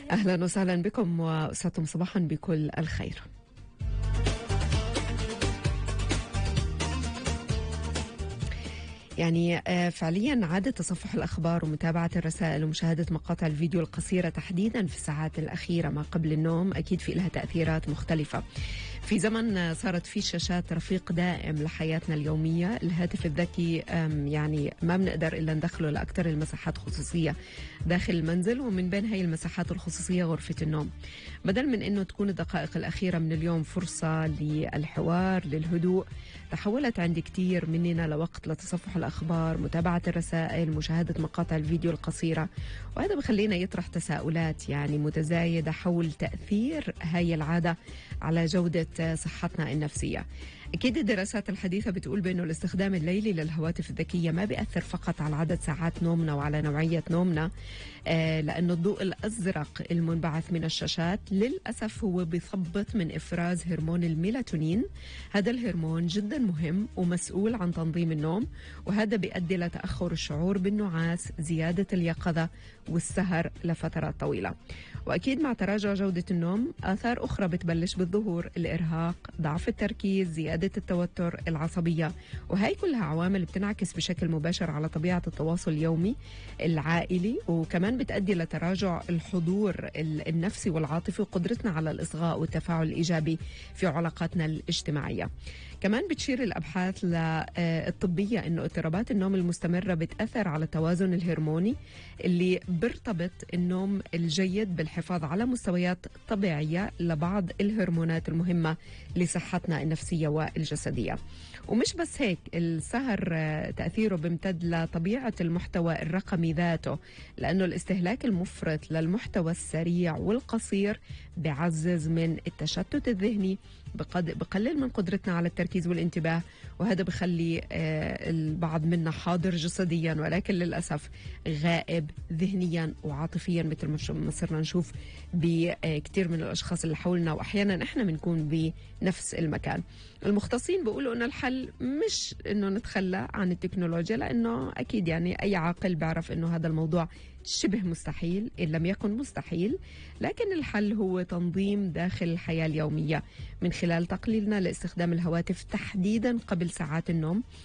أهلا وسهلا بكم وأسعدتم صباحا بكل الخير. يعني فعليا عادة تصفح الأخبار ومتابعة الرسائل ومشاهدة مقاطع الفيديو القصيرة تحديدا في الساعات الأخيرة ما قبل النوم أكيد في لها تأثيرات مختلفة. في زمن صارت فيه الشاشات رفيق دائم لحياتنا اليومية، الهاتف الذكي يعني ما بنقدر إلا ندخله لأكثر المساحات خصوصية داخل المنزل، ومن بين هاي المساحات الخصوصية غرفة النوم. بدل من أنه تكون الدقائق الأخيرة من اليوم فرصة للحوار للهدوء، تحولت عند كتير مننا لوقت لتصفح الأخبار، متابعة الرسائل، مشاهدة مقاطع الفيديو القصيرة. وهذا بخلينا يطرح تساؤلات يعني متزايدة حول تأثير هاي العادة على جودة صحتنا النفسية. أكيد الدراسات الحديثة بتقول بأنه الاستخدام الليلي للهواتف الذكية ما بيأثر فقط على عدد ساعات نومنا وعلى نوعية نومنا، لأنه الضوء الأزرق المنبعث من الشاشات للأسف هو بيثبط من إفراز هرمون الميلاتونين. هذا الهرمون جدا مهم ومسؤول عن تنظيم النوم، وهذا بيؤدي لتأخر الشعور بالنعاس، زيادة اليقظة والسهر لفترات طويلة. وأكيد مع تراجع جودة النوم آثار أخرى بتبلش بالظهور: الإرهاق، ضعف التركيز، زيادة التوتر، العصبية. وهي كلها عوامل بتنعكس بشكل مباشر على طبيعة التواصل اليومي العائلي، وكمان بتؤدي لتراجع الحضور النفسي والعاطفي وقدرتنا على الإصغاء والتفاعل الإيجابي في علاقاتنا الاجتماعية. كمان بتشير الأبحاث الطبية أنه اضطرابات النوم المستمرة بتأثر على التوازن الهرموني اللي بيرتبط النوم الجيد بالحفاظ على مستويات طبيعية لبعض الهرمونات المهمة لصحتنا النفسية والجسدية. ومش بس هيك، السهر تأثيره بيمتد لطبيعة المحتوى الرقمي ذاته، لأنه الاستهلاك المفرط للمحتوى السريع والقصير بيعزز من التشتت الذهني، بقلل من قدرتنا على التركيز والانتباه، وهذا بخلي البعض منا حاضر جسديا ولكن للأسف غائب ذهنيا وعاطفيا، مثل ما صرنا نشوف بكثير من الأشخاص اللي حولنا، وأحيانا إحنا بنكون بنفس المكان. المختصين بيقولوا إنه الحل مش إنه نتخلى عن التكنولوجيا، لأنه أكيد يعني أي عاقل بيعرف إنه هذا الموضوع شبه مستحيل إن لم يكن مستحيل، لكن الحل هو تنظيم داخل الحياة اليومية من خلال تقليلنا لاستخدام الهواتف تحديدا قبل ساعات النوم،